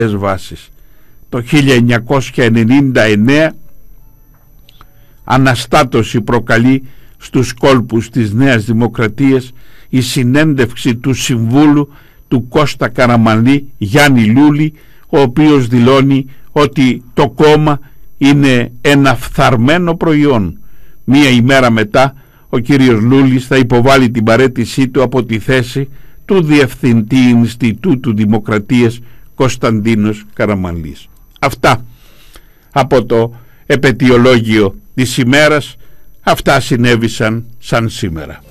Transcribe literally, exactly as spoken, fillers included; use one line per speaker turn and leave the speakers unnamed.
βάσεις. Το χίλια εννιακόσια ενενήντα εννέα αναστάτωση προκαλεί στους κόλπους της Νέας Δημοκρατίας η συνέντευξη του Συμβούλου του Κώστα Καραμανλή, Γιάννη Λούλη, ο οποίος δηλώνει ότι το κόμμα είναι ένα φθαρμένο προϊόν. Μία ημέρα μετά ο κύριος Λούλης θα υποβάλει την παραίτησή του από τη θέση του Διευθυντή Ινστιτούτου Δημοκρατίας Κωνσταντίνος Καραμανλής. Αυτά από το επετειολόγιο της ημέρας. Αυτά συνέβησαν σαν σήμερα.